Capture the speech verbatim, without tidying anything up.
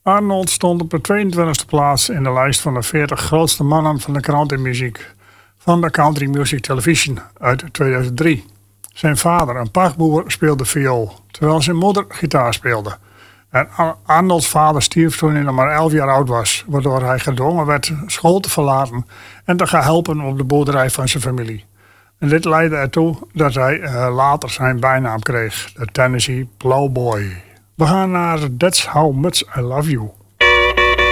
Arnold stond op de tweeëntwintigste plaats in de lijst van de veertig grootste mannen van de countrymuziek van de Country Music Television uit tweeduizend drie. Zijn vader, een pachtboer, speelde viool, terwijl zijn moeder gitaar speelde. En Arnolds vader stierf toen hij nog maar elf jaar oud was, waardoor hij gedwongen werd school te verlaten en te gaan helpen op de boerderij van zijn familie. En dit leidde ertoe dat hij uh, later zijn bijnaam kreeg, de Tennessee Plowboy. We gaan naar That's How Much I Love You.